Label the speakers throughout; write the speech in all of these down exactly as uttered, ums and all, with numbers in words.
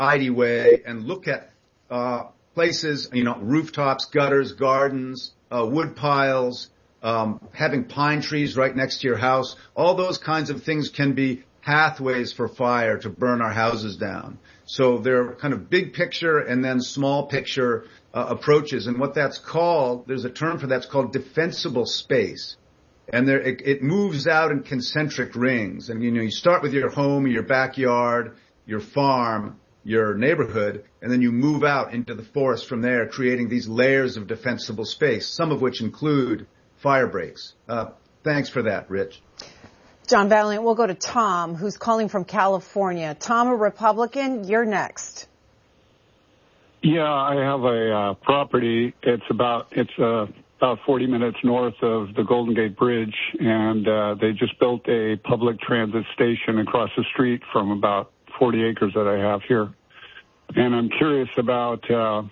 Speaker 1: tidy way and look at uh places, you know, rooftops, gutters, gardens, uh wood piles, um having pine trees right next to your house. All those kinds of things can be pathways for fire to burn our houses down. So they're kind of big picture and then small picture uh, approaches. And what that's called, there's a term for that's called defensible space. And there, it, it moves out in concentric rings. And, you know, you start with your home, your backyard, your farm, your neighborhood, and then you move out into the forest from there, creating these layers of defensible space, some of which include fire breaks. Uh, thanks for that, Rich.
Speaker 2: John Vaillant, we'll go to Tom, who's calling from California. Tom, a Republican, you're next.
Speaker 3: Yeah, I have a uh, property. It's about it's uh, about forty minutes north of the Golden Gate Bridge, and uh, they just built a public transit station across the street from about forty acres that I have here. And I'm curious about, uh,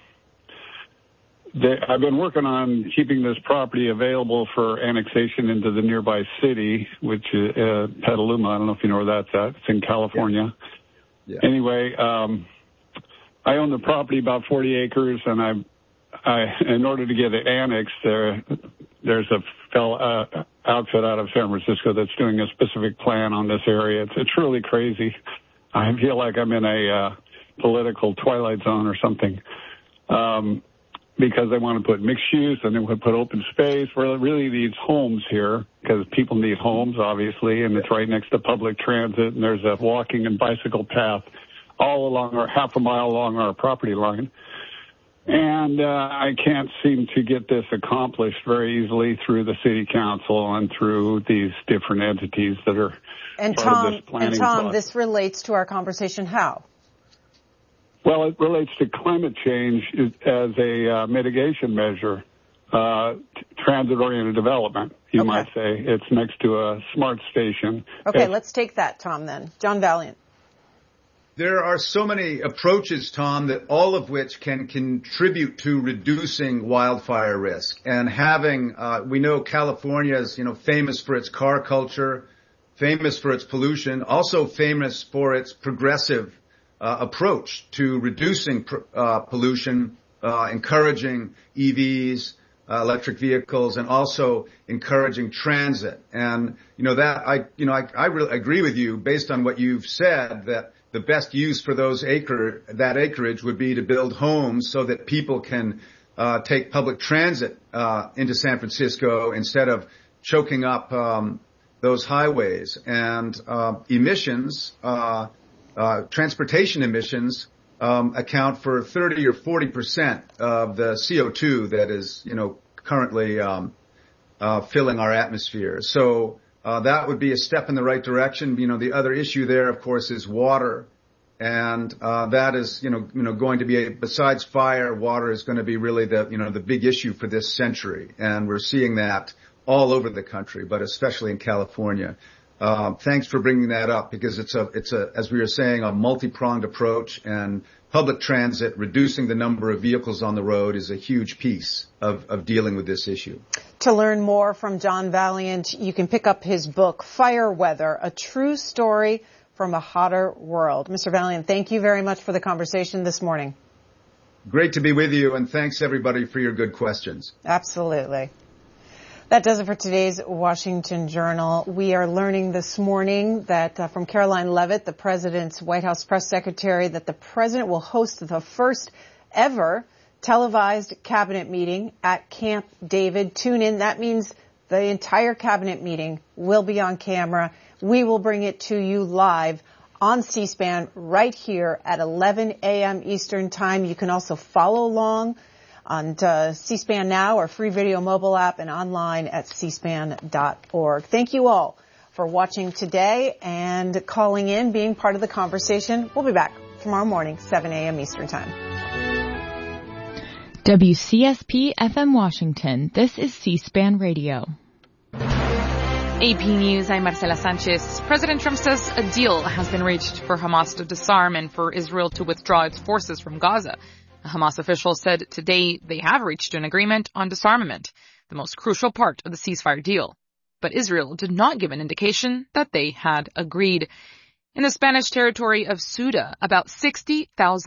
Speaker 3: the, I've been working on keeping this property available for annexation into the nearby city, which is uh, Petaluma. I don't know if you know where that's at. It's in California. Yeah. Yeah. Anyway, um, I own the property about forty acres, and I, I, in order to get it annexed, there, there's a fell, uh, outfit out of San Francisco that's doing a specific plan on this area. It's, it's really crazy. I feel like I'm in a uh, political twilight zone or something, um, because they want to put mixed use and they want to put open space. Well, it really needs homes here because people need homes, obviously, and it's right next to public transit, and there's a walking and bicycle path all along our half a mile along our property line. And uh, I can't seem to get this accomplished very easily through the city council and through these different entities that are
Speaker 2: and
Speaker 3: part
Speaker 2: Tom,
Speaker 3: of this planning
Speaker 2: And Tom,
Speaker 3: process.
Speaker 2: This relates to our conversation how?
Speaker 3: Well, it relates to climate change as a uh, mitigation measure, uh, t- transit-oriented development, you
Speaker 2: okay.
Speaker 3: might say. It's next to a smart station.
Speaker 2: Okay,
Speaker 3: it's,
Speaker 2: let's take that, Tom, then. John Vaillant.
Speaker 1: There are so many approaches, Tom, that all of which can contribute to reducing wildfire risk. And having, uh, we know California is, you know, famous for its car culture, famous for its pollution, also famous for its progressive uh, approach to reducing pr- uh, pollution, uh, encouraging E Vs, uh, electric vehicles, and also encouraging transit. And, you know, that I, you know, I, I really agree with you based on what you've said that the best use for those acre, that acreage would be to build homes so that people can uh, take public transit uh, into San Francisco instead of choking up um, those highways. And uh, emissions, uh, uh, transportation emissions um, account for thirty or forty percent of the C O two that is, you know, currently um, uh, filling our atmosphere. So Uh, that would be a step in the right direction. You know, the other issue there, of course, is water. And, uh, that is, you know, you know, going to be, a, besides fire, water is going to be really the, you know, the big issue for this century. And we're seeing that all over the country, but especially in California. Uh, thanks for bringing that up because it's a, it's a, as we were saying, a multi-pronged approach, and public transit, reducing the number of vehicles on the road is a huge piece of, of dealing with this issue.
Speaker 2: To learn more from John Vaillant, you can pick up his book, Fire Weather, A True Story from a Hotter World. Mister Vaillant, thank you very much for the conversation this morning.
Speaker 1: Great to be with you, and thanks everybody for your good questions.
Speaker 2: Absolutely. That does it for today's Washington Journal. We are learning this morning that uh, from Caroline Leavitt, the president's White House press secretary, that the president will host the first ever televised cabinet meeting at Camp David. Tune in. That means the entire cabinet meeting will be on camera. We will bring it to you live on C-SPAN right here at eleven a.m. Eastern Time. You can also follow along on uh, C-SPAN Now, our free video mobile app, and online at c span dot org. Thank you all for watching today and calling in, being part of the conversation. We'll be back tomorrow morning, seven a.m. Eastern Time.
Speaker 4: W C S P F M Washington. This is C-SPAN Radio.
Speaker 5: A P News, I'm Marcela Sanchez. President Trump says a deal has been reached for Hamas to disarm and for Israel to withdraw its forces from Gaza. A Hamas official said today they have reached an agreement on disarmament, the most crucial part of the ceasefire deal. But Israel did not give an indication that they had agreed. In the Spanish territory of Ceuta, about sixty thousand